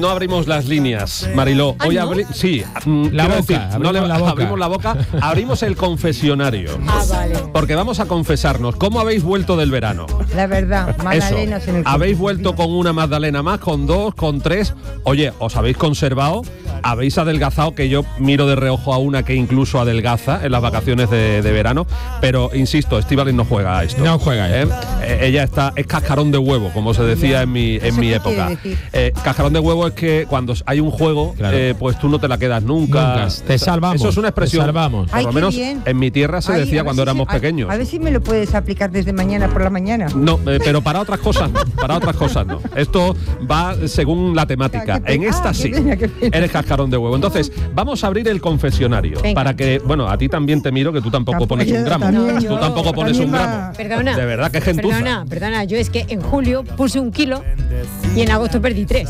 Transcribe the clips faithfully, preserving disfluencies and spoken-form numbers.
no abrimos las líneas, Mariló. ¿Ah, Hoy no? abri- sí, mm, La quiero boca, decir, no abrimos le la boca. abrimos la boca, abrimos el confesionario. Ah, vale. Porque vamos a confesarnos, ¿cómo habéis vuelto del verano? La verdad, magdalenas Eso. en el ¿Habéis cuerpo. vuelto con una magdalena más, con dos, con tres? Oye, ¿os habéis conservado? ¿Habéis adelgazado? Que yo miro de reojo a una que incluso adelgaza en las vacaciones de, de verano. Pero, insisto, Estíbaliz no juega a esto. No juega a esto. ¿Eh? Eh, ella está, es cascarón de huevo, como se decía en mi, en ¿Eso mi qué época. quiere decir? Eh, cascarón de huevo es que cuando hay un juego, Claro. eh, pues tú no te la quedas nunca. Nunca. Te salvamos, Eso es una expresión. te salvamos. Por Ay, lo qué menos bien. en mi tierra se Ay, decía a ver cuando si éramos se- a- pequeños. A ver si me lo puedes aplicar desde mañana por la mañana. No, eh, pero para otras cosas no, para otras cosas no. Esto va según la temática. Ah, qué En pena, esta qué sí. pena, qué pena. Eres cascarón de huevo. Entonces, vamos a abrir el confesionario. Venga. Para que, bueno, a ti también te miro que tú tampoco Tampoco, pones un yo gramo. también, Tú yo tampoco pones un también gramo. va. Perdona. De verdad que gentuza. Perdona, perdona. Yo es que en julio puse un kilo y en agosto perdí tres.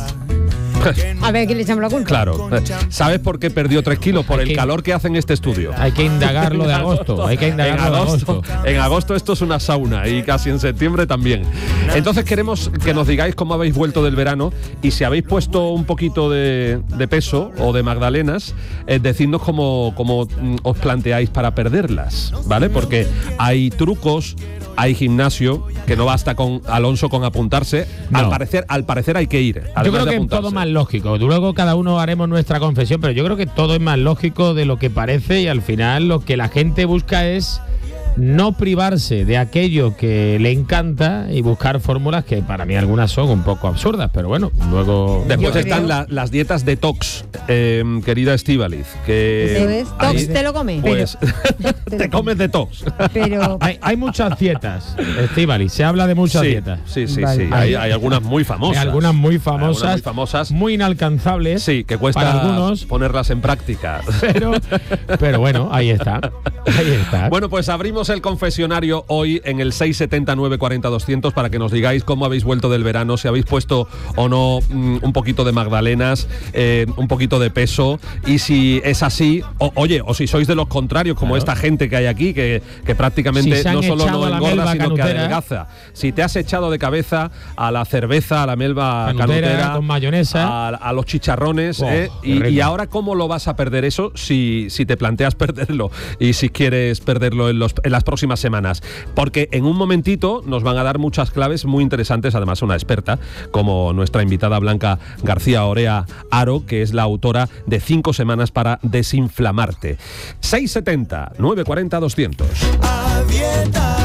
A ver, ¿a quién le echamos la culpa? Claro. ¿Sabes por qué perdió tres kilos? Por Hay el que- calor que hace en este estudio. Hay que indagarlo de En agosto. Hay que indagarlo en de agosto, agosto. En agosto esto es una sauna y casi en septiembre también. Entonces queremos que nos digáis cómo habéis vuelto del verano y si habéis puesto un poquito de, de peso o de magdalenas, eh, decidnos cómo, cómo mm, os planteáis para perderlas, ¿vale? Porque hay trucos, hay gimnasio, que no basta con Alonso con apuntarse. No. Al parecer, al parecer hay que ir. Yo además creo de que es apuntarse. todo más lógico. Luego cada uno haremos nuestra confesión, pero yo creo que todo es más lógico de lo que parece y al final lo que la gente busca es no privarse de aquello que le encanta y buscar fórmulas que para mí algunas son un poco absurdas, pero bueno, luego... Después Yo están creo- la- las dietas detox, eh, querida Estíbaliz, que Eso es. ahí- ¿Tox te lo come? pues te comes detox. Pero Hay, hay muchas dietas, Estíbaliz, se habla de muchas sí, dietas. sí, sí, Vale. sí. Hay, hay algunas muy famosas. Hay algunas muy famosas, Algunas muy famosas. muy inalcanzables. Sí, que cuesta para algunos, ponerlas en práctica. pero, pero bueno, ahí está. Ahí está. Bueno, pues abrimos el confesionario hoy en el seis setenta nueve cuarenta doscientos para que nos digáis cómo habéis vuelto del verano, si habéis puesto o no mm, un poquito de magdalenas, eh, un poquito de peso, y si es así, o, oye, o si sois de los contrarios, como Claro. esta gente que hay aquí, que, que prácticamente Si se han no solo echado no a la engorda, melva sino que canutera. adelgaza. Si te has echado de cabeza a la cerveza, a la melva Canutera, canutera, con mayonesa. a, a los chicharrones, Oh, eh, qué y, rico. y ahora cómo lo vas a perder eso si, si te planteas perderlo y si quieres perderlo en, los, en las próximas semanas. Porque en un momentito nos van a dar muchas claves muy interesantes, además una experta, como nuestra invitada Blanca García Orea Aro, que es la autora de Cinco semanas para desinflamarte. seis setenta nueve cuarenta doscientos. A dieta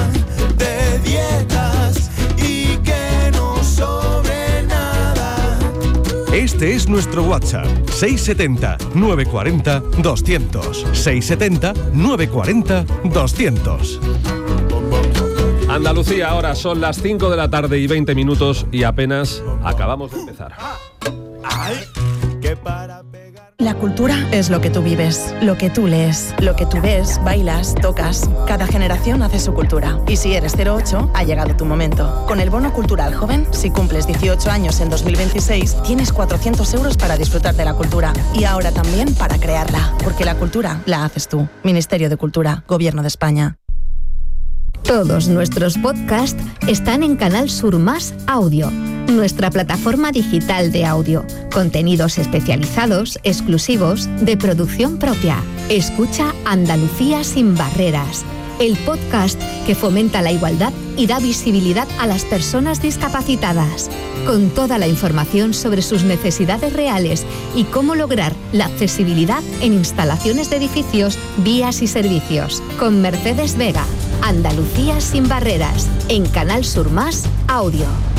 de dietas y que no sobre nada. Este es nuestro WhatsApp, seis setenta nueve cuarenta doscientos. seis setenta nueve cuarenta doscientos. Andalucía, ahora son las cinco de la tarde y veinte minutos y apenas acabamos de empezar. Que para pegar. La cultura es lo que tú vives, lo que tú lees, lo que tú ves, bailas, tocas. Cada generación hace su cultura. Y si eres cero ocho, ha llegado tu momento. Con el Bono Cultural Joven, si cumples dieciocho años en dos mil veintiséis, tienes cuatrocientos euros para disfrutar de la cultura. Y ahora también para crearla. Porque la cultura la haces tú. Ministerio de Cultura, Gobierno de España. Todos nuestros podcasts están en Canal Sur Más Audio, nuestra plataforma digital de audio. Contenidos especializados, exclusivos, de producción propia. Escucha Andalucía sin barreras, el podcast que fomenta la igualdad y da visibilidad a las personas discapacitadas, con toda la información sobre sus necesidades reales y cómo lograr la accesibilidad en instalaciones de edificios, vías y servicios. Con Mercedes Vega, Andalucía sin barreras, en Canal Sur Más Audio.